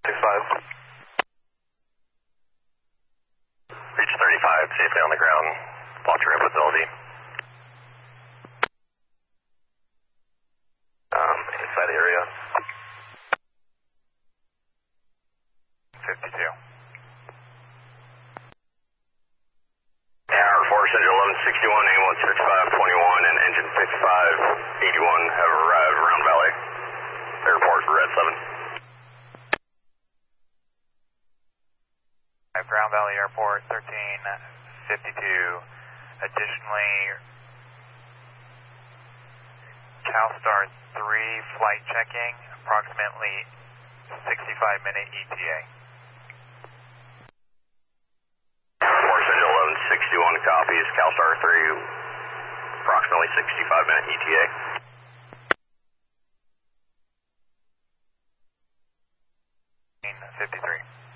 5. Reach 35, safely on the ground. Watch your ability. Inside area. 52. Tower 4, Central 1161, A1 6521, and engine 5581 have arrived Round Valley Airport, Red 7. Round Valley Airport, 1352. Additionally, CalStar 3 flight checking, approximately 65-minute ETA. 4 Central 1161 copies, CalStar 3, approximately 65-minute ETA. 53.